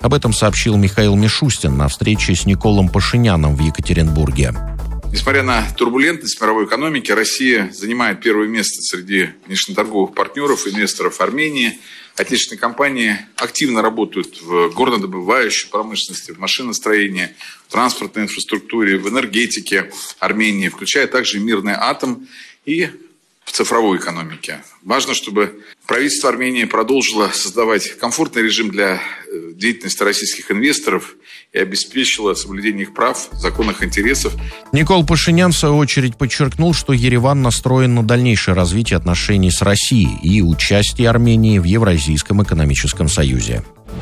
Об этом сообщил Михаил Мишустин на встрече с Николом Пашиняном в Екатеринбурге. Несмотря на турбулентность мировой экономики, Россия занимает первое место среди внешнеторговых партнеров, инвесторов Армении. Отечественные компании активно работают в горнодобывающей промышленности, в машиностроении, в транспортной инфраструктуре, в энергетике Армении, включая также мирный атом и в цифровой экономике. Важно, чтобы правительство Армении продолжило создавать комфортный режим для деятельности российских инвесторов и обеспечило соблюдение их прав, законных интересов. Никол Пашинян, в свою очередь, подчеркнул, что Ереван настроен на дальнейшее развитие отношений с Россией и участие Армении в Евразийском экономическом союзе.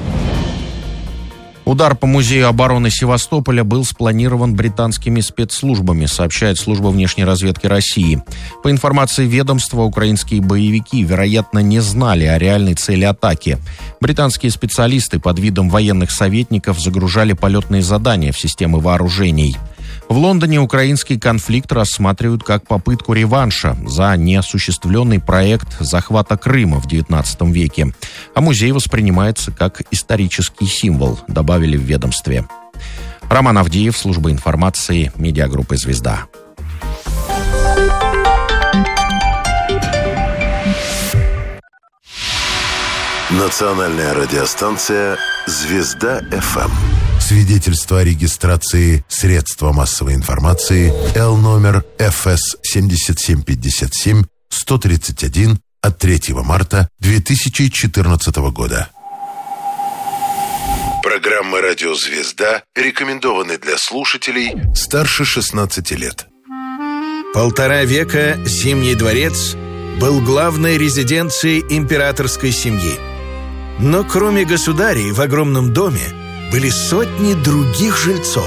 Удар по Музею обороны Севастополя был спланирован британскими спецслужбами, сообщает служба внешней разведки России. По информации ведомства, украинские боевики, вероятно, не знали о реальной цели атаки. Британские специалисты под видом военных советников загружали полетные задания в системы вооружений. В Лондоне украинский конфликт рассматривают как попытку реванша за неосуществленный проект захвата Крыма в XIX веке. А музей воспринимается как исторический символ, добавили в ведомстве. Роман Авдеев, служба информации, медиагруппы «Звезда». Национальная радиостанция «Звезда-ФМ». Свидетельство о регистрации средства массовой информации Л номер ФС 7757-131 от 3 марта 2014 года. Программа «Радио Звезда» рекомендованы для слушателей старше 16 лет. 1,5 века Зимний дворец был главной резиденцией императорской семьи. Но кроме государей в огромном доме были сотни других жильцов.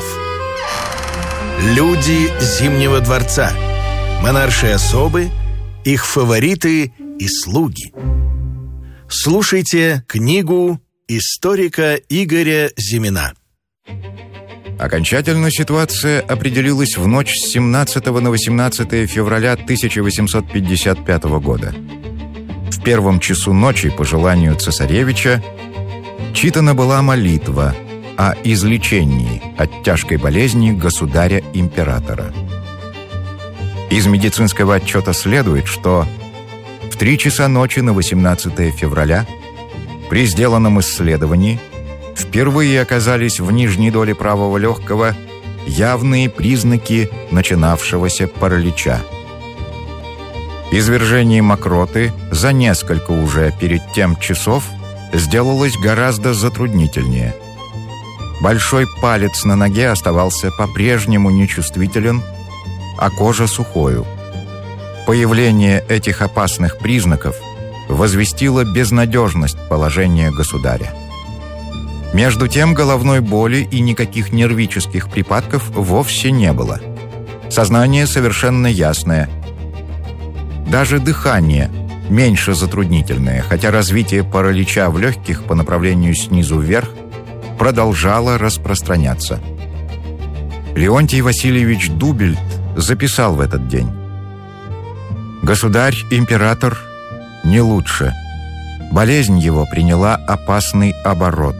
Люди Зимнего дворца, монаршие особы, их фавориты и слуги. Слушайте книгу историка Игоря Зимина. Окончательно ситуация определилась в ночь с 17 на 18 февраля 1855 года. В первом часу ночи, по желанию цесаревича, читана была молитва о излечении от тяжкой болезни государя-императора. Из медицинского отчета следует, что в 3 часа ночи на 18 февраля при сделанном исследовании впервые оказались в нижней доле правого легкого явные признаки начинавшегося паралича. Извержение мокроты за несколько уже перед тем часов сделалось гораздо затруднительнее. Большой палец на ноге оставался по-прежнему нечувствителен, а кожа сухою. Появление этих опасных признаков возвестило безнадежность положения государя. Между тем головной боли и никаких нервических припадков вовсе не было. Сознание совершенно ясное. Даже дыхание меньше затруднительное, хотя развитие паралича в легких по направлению снизу вверх продолжало распространяться. Леонтий Васильевич Дубельт записал в этот день: «Государь-император не лучше. Болезнь его приняла опасный оборот».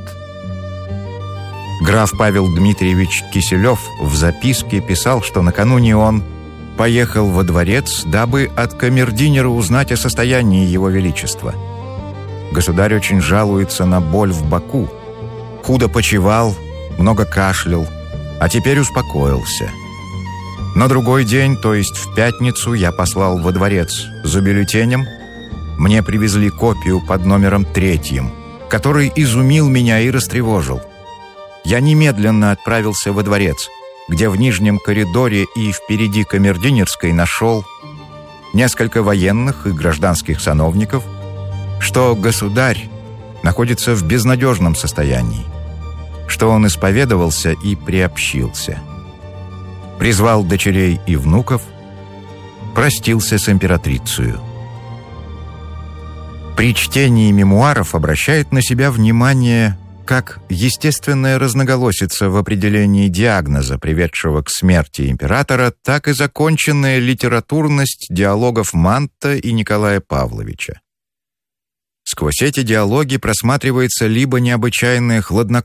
Граф Павел Дмитриевич Киселев в записке писал, что накануне он поехал во дворец, дабы от камердинера узнать о состоянии его величества. Государь очень жалуется на боль в боку. Худо почивал, много кашлял, а теперь успокоился. На другой день, то есть в пятницу, я послал во дворец за бюллетенем. Мне привезли копию под номером 3, который изумил меня и растревожил. Я немедленно отправился во дворец, где в нижнем коридоре и впереди камердинерской нашел несколько военных и гражданских сановников, что государь находится в безнадежном состоянии, что он исповедовался и приобщился. Призвал дочерей и внуков, простился с императрицей. При чтении мемуаров обращает на себя внимание как естественная разноголосица в определении диагноза, приведшего к смерти императора, так и законченная литературность диалогов Манта и Николая Павловича. Сквозь эти диалоги просматривается либо необычайное хладнокровие,